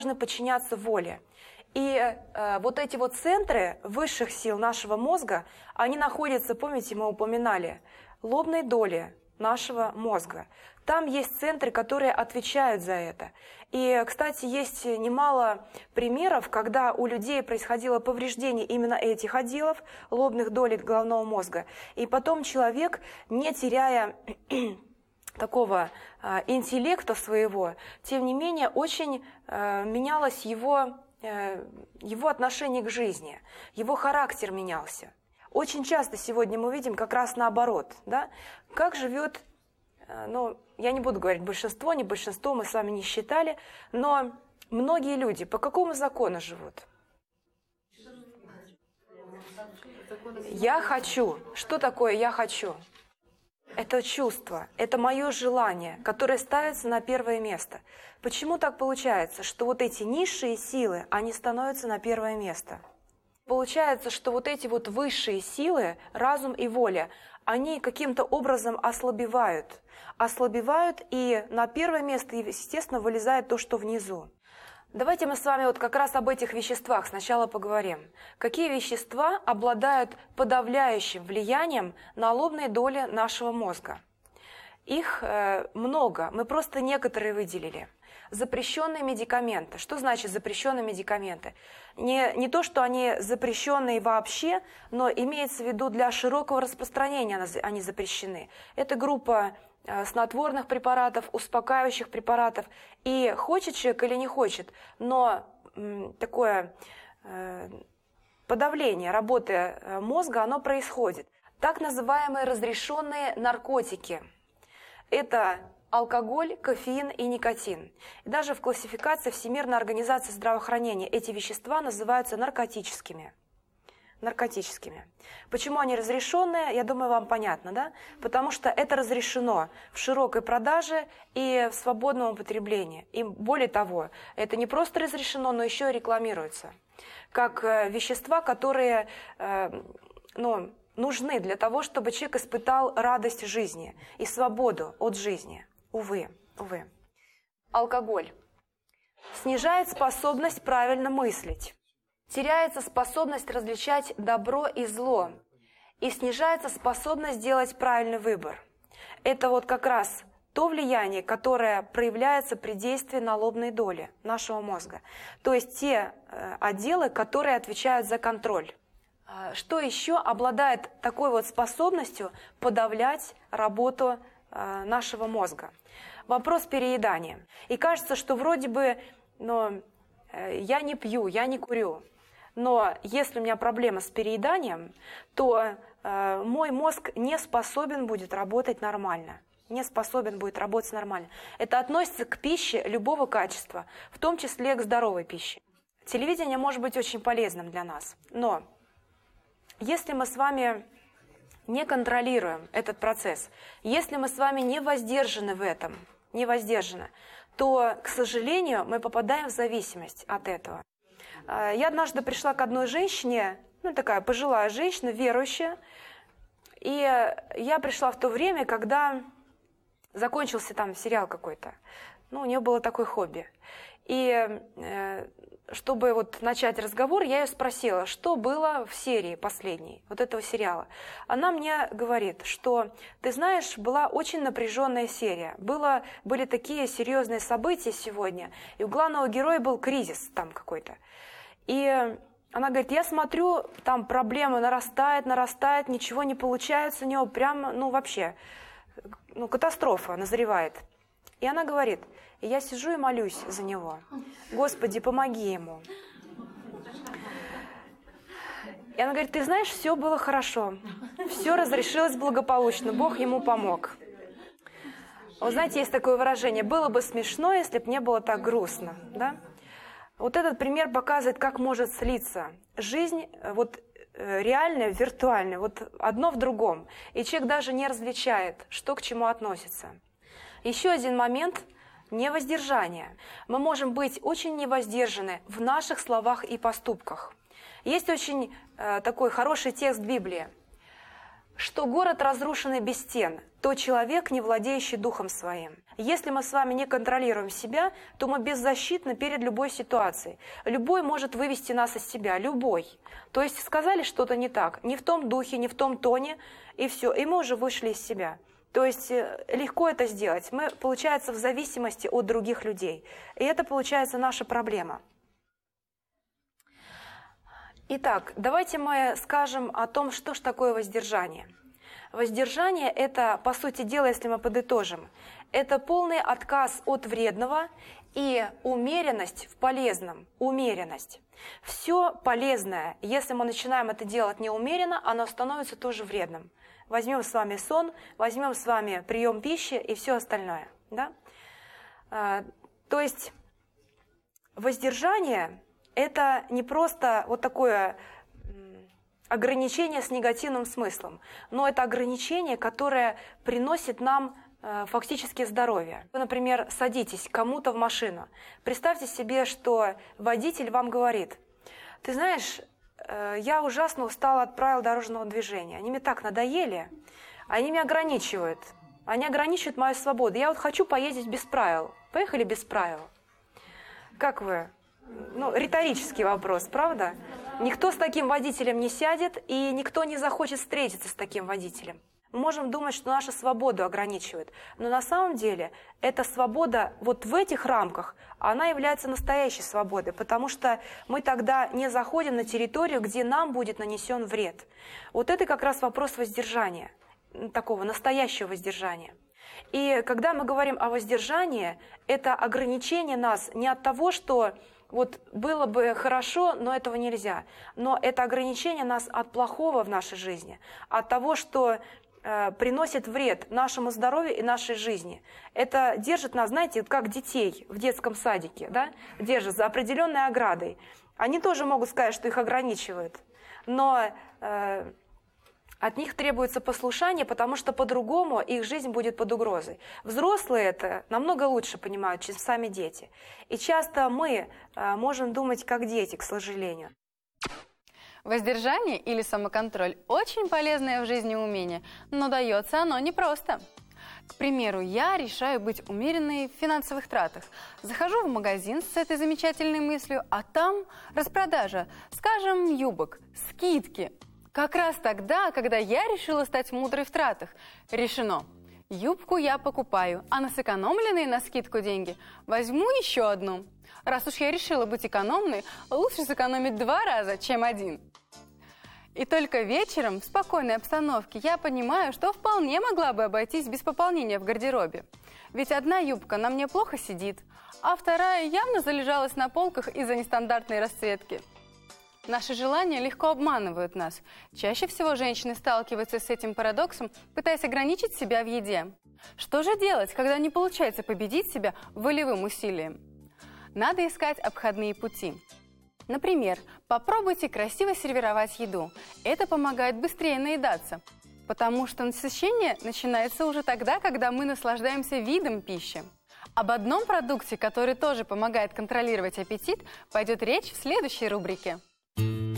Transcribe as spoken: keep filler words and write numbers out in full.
должны подчиняться воле. И э, вот эти вот центры высших сил нашего мозга, они находятся, помните, мы упоминали, лобной доли нашего мозга. Там есть центры, которые отвечают за это. И, кстати, есть немало примеров, когда у людей происходило повреждение именно этих отделов, лобных долей головного мозга. И потом человек, не теряя такого э, интеллекта своего, тем не менее, очень э, менялось его, э, его отношение к жизни, его характер менялся. Очень часто сегодня мы видим как раз наоборот, да? Как живет, э, ну, я не буду говорить большинство, не большинство, мы с вами не считали, но многие люди по какому закону живут? Я хочу. Что такое «я хочу»? Это чувство, это мое желание, которое ставится на первое место. Почему так получается, что вот эти низшие силы, они становятся на первое место? Получается, что вот эти вот высшие силы, разум и воля, они каким-то образом ослабевают. Ослабевают, и на первое место, естественно, вылезает то, что внизу. Давайте мы с вами вот как раз об этих веществах сначала поговорим. Какие вещества обладают подавляющим влиянием на лобные доли нашего мозга? Их э, много, мы просто некоторые выделили. Запрещенные медикаменты. Что значит запрещенные медикаменты? Не, не то, что они запрещенные вообще, но имеется в виду для широкого распространения они запрещены. Это группа снотворных препаратов, успокаивающих препаратов. И хочет человек или не хочет, но м, такое э, подавление работы мозга, оно происходит. Так называемые разрешенные наркотики. Это алкоголь, кофеин и никотин. И даже в классификации Всемирной организации здравоохранения эти вещества называются наркотическими. наркотическими. Почему они разрешенные, я думаю, вам понятно, да? Потому что это разрешено в широкой продаже и в свободном употреблении. И более того, это не просто разрешено, но еще и рекламируется. Как э, вещества, которые э, ну, нужны для того, чтобы человек испытал радость жизни и свободу от жизни. Увы, увы. Алкоголь снижает способность правильно мыслить. Теряется способность различать добро и зло, и снижается способность делать правильный выбор. Это вот как раз то влияние, которое проявляется при действии на лобной доли нашего мозга. То есть те э, отделы, которые отвечают за контроль. Э, что еще обладает такой вот способностью подавлять работу э, нашего мозга? Вопрос переедания. И кажется, что вроде бы, ну, э, я не пью, я не курю. Но если у меня проблема с перееданием, то э, мой мозг не способен будет работать нормально. Не способен будет работать нормально. Это относится к пище любого качества, в том числе к здоровой пище. Телевидение может быть очень полезным для нас. Но если мы с вами не контролируем этот процесс, если мы с вами не воздержаны в этом, не воздержаны, то, к сожалению, мы попадаем в зависимость от этого. Я однажды пришла к одной женщине, ну такая пожилая женщина, верующая, и я пришла в то время, когда закончился там сериал какой-то. Ну, у нее было такое хобби. И э, чтобы вот начать разговор, я ее спросила, что было в серии последней, вот этого сериала. Она мне говорит, что, ты знаешь, была очень напряженная серия, было, были такие серьезные события сегодня, и у главного героя был кризис там какой-то. И она говорит, я смотрю, там проблема нарастает, нарастает, ничего не получается у него, прямо, ну вообще, ну катастрофа назревает. И она говорит, я сижу и молюсь за него. Господи, помоги ему. И она говорит, ты знаешь, все было хорошо. Все разрешилось благополучно. Бог ему помог. Вы знаете, есть такое выражение, было бы смешно, если бы не было так грустно. Да? Вот этот пример показывает, как может слиться жизнь, вот реальная, виртуальная, вот одно в другом. И человек даже не различает, что к чему относится. Еще один момент – невоздержание. Мы можем быть очень невоздержаны в наших словах и поступках. Есть очень э, такой хороший текст Библии. что город, разрушенный без стен, то человек, не владеющий духом своим. Если мы с вами не контролируем себя, то мы беззащитны перед любой ситуацией. Любой может вывести нас из себя, любой. То есть сказали что-то не так, не в том духе, не в том тоне, и все, и мы уже вышли из себя. То есть легко это сделать. Мы, получается, в зависимости от других людей. И это, получается, наша проблема. Итак, давайте мы скажем о том, что же такое воздержание. Воздержание – это, по сути дела, если мы подытожим, это полный отказ от вредного и умеренность в полезном. Умеренность. Все полезное, если мы начинаем это делать неумеренно, оно становится тоже вредным. Возьмем с вами сон, возьмем с вами прием пищи и все остальное. Да? А, то есть воздержание – это не просто вот такое ограничение с негативным смыслом, но это ограничение, которое приносит нам э, фактически здоровье. Вы, например, садитесь к кому-то в машину. Представьте себе, что водитель вам говорит: ты знаешь, э, я ужасно устала от правил дорожного движения. Они мне так надоели, они меня ограничивают. Они ограничивают мою свободу. Я вот хочу поездить без правил. Поехали без правил. Как вы? Ну, риторический вопрос, правда? Никто с таким водителем не сядет, и никто не захочет встретиться с таким водителем. Мы можем думать, что наша свободу ограничивает, но на самом деле эта свобода вот в этих рамках, она является настоящей свободой, потому что мы тогда не заходим на территорию, где нам будет нанесен вред. Вот это как раз вопрос воздержания, такого настоящего воздержания. И когда мы говорим о воздержании, это ограничение нас не от того, что вот было бы хорошо, но этого нельзя. Но это ограничение нас от плохого в нашей жизни, от того, что э, приносит вред нашему здоровью и нашей жизни. Это держит нас, знаете, как детей в детском садике, да? Держит за определенной оградой. Они тоже могут сказать, что их ограничивают, но э, от них требуется послушание, потому что по-другому их жизнь будет под угрозой. Взрослые это намного лучше понимают, чем сами дети. И часто мы э, можем думать как дети, к сожалению. Воздержание или самоконтроль – очень полезное в жизни умение, но дается оно непросто. К примеру, я решаю быть умеренной в финансовых тратах. Захожу в магазин с этой замечательной мыслью, а там распродажа, скажем, юбок, скидки. Как раз тогда, когда я решила стать мудрой в тратах. Решено. Юбку я покупаю, а на сэкономленные на скидку деньги возьму еще одну. Раз уж я решила быть экономной, лучше сэкономить два раза, чем один. И только вечером, в спокойной обстановке, я понимаю, что вполне могла бы обойтись без пополнения в гардеробе. Ведь одна юбка на мне плохо сидит, а вторая явно залежалась на полках из-за нестандартной расцветки. Наши желания легко обманывают нас. Чаще всего женщины сталкиваются с этим парадоксом, пытаясь ограничить себя в еде. Что же делать, когда не получается победить себя волевым усилием? Надо искать обходные пути. Например, попробуйте красиво сервировать еду. Это помогает быстрее наедаться, потому что насыщение начинается уже тогда, когда мы наслаждаемся видом пищи. Об одном продукте, который тоже помогает контролировать аппетит, пойдет речь в следующей рубрике.